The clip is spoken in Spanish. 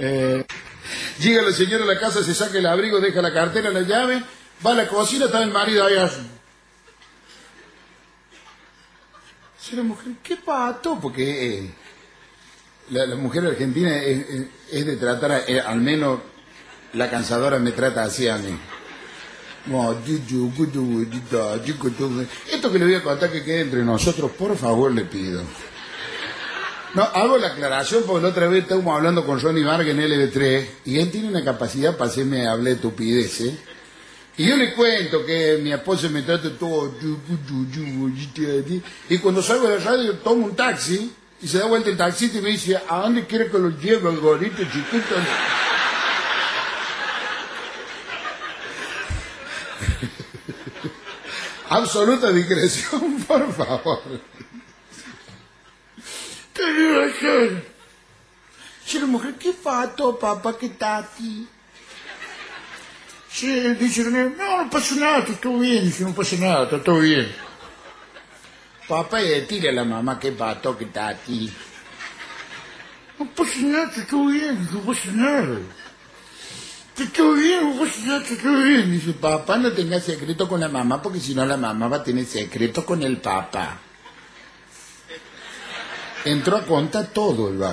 Llega la señora a la casa, se saca el abrigo, deja la cartera, la llave, va a la cocina, está el marido ahí así. Dice la mujer, ¿qué pato? Porque la mujer argentina es de tratar, al menos la cansadora me trata así a mí. Esto que le voy a contar que quede entre nosotros, por favor, le pido. No, hago la aclaración porque la otra vez estábamos hablando con Ronnie Vargas en LB3 y él tiene una capacidad para hacerme hablar de estupideces. Y yo le cuento que mi esposa me trata todo... Y cuando salgo de la radio tomo un taxi y se da vuelta el taxista y me dice, ¿a dónde quiere que lo lleve el gorrito chiquito? Absoluta discreción, por favor. Dice la mujer, ¿qué fato, papá, que tati? Sí, dice, no pasa nada, está todo bien. Dice, no pasa nada, está todo bien. Papá, y tira a la mamá, ¿qué pato, que tati? No pasa nada, está todo bien, no pasa nada. Está todo bien, no pasa nada, está todo bien. Dice, papá, no tenga secreto con la mamá, porque si no la mamá va a tener secreto con el papá. Entró a contar todo el